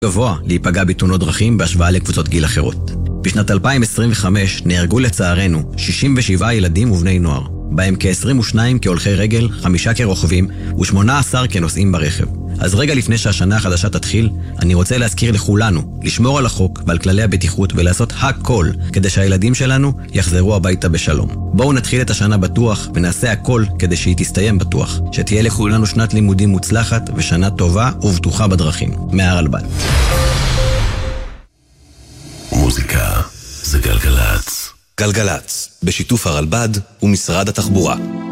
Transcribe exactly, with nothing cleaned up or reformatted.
גבוה להיפגע בתאונות דרכים בהשוואה לקבוצות גיל אחרות. בשנת אלפיים עשרים וחמש נהרגו לצערנו שישים ושבעה ילדים ובני נוער, בהם כ-עשרים ושניים כהולכי רגל, חמישה כרוכבים ו-שמונה עשר כנוסעים ברכב. אז רגע לפני שהשנה החדשה תתחיל, אני רוצה להזכיר לכולנו לשמור על החוק ועל כללי הבטיחות ולעשות הכל כדי שהילדים שלנו יחזרו הביתה בשלום. בואו נתחיל את השנה בטוח ונעשה הכל כדי שהיא תסתיים בטוח, שתהיה לכולנו שנת לימודים מוצלחת ושנה טובה ובטוחה בדרכים. מהרלב"ד. מוזיקה זה גלגלץ. גלגלץ, בשיתוף הרלב"ד ומשרד התחבורה.